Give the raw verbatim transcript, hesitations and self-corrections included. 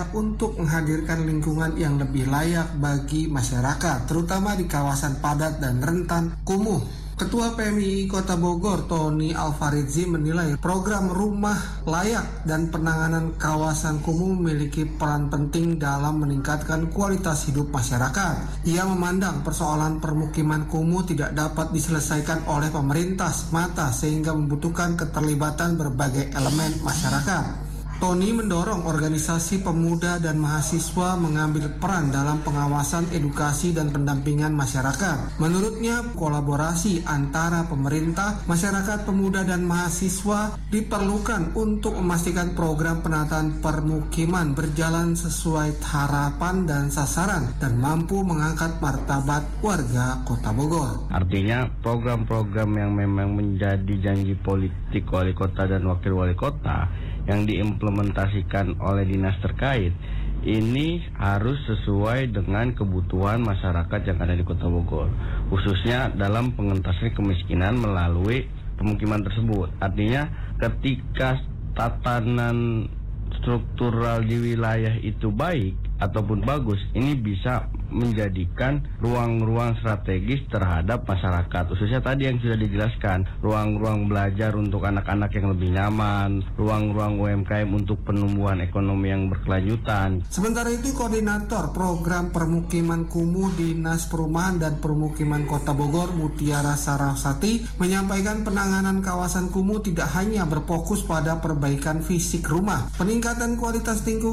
untuk menghadirkan lingkungan yang lebih layak bagi masyarakat, terutama di kawasan padat dan rentan kumuh. Ketua P M I I Kota Bogor, Tony Alfaridzi, menilai program rumah layak dan penanganan kawasan kumuh memiliki peran penting dalam meningkatkan kualitas hidup masyarakat. Ia memandang persoalan permukiman kumuh tidak dapat diselesaikan oleh pemerintah semata sehingga membutuhkan keterlibatan berbagai elemen masyarakat. Tony mendorong organisasi pemuda dan mahasiswa mengambil peran dalam pengawasan edukasi dan pendampingan masyarakat. Menurutnya, kolaborasi antara pemerintah, masyarakat, pemuda, dan mahasiswa diperlukan untuk memastikan program penataan permukiman berjalan sesuai harapan dan sasaran dan mampu mengangkat martabat warga Kota Bogor. Artinya, program-program yang memang menjadi janji politik wali kota dan wakil wali kota yang diimplementasikan oleh dinas terkait ini harus sesuai dengan kebutuhan masyarakat yang ada di Kota Bogor, khususnya dalam pengentasan kemiskinan melalui pemukiman tersebut. Artinya ketika tatanan struktural di wilayah itu baik ataupun bagus, ini bisa menjadikan ruang-ruang strategis terhadap masyarakat, khususnya tadi yang sudah dijelaskan, ruang-ruang belajar untuk anak-anak yang lebih nyaman, ruang-ruang U M K M untuk penumbuhan ekonomi yang berkelanjutan. Sementara itu, Koordinator Program Permukiman Kumuh Dinas Perumahan dan Permukiman Kota Bogor, Mutiara Sarasati, menyampaikan penanganan kawasan kumuh tidak hanya berfokus pada perbaikan fisik rumah, peningkatan kualitas lingkungan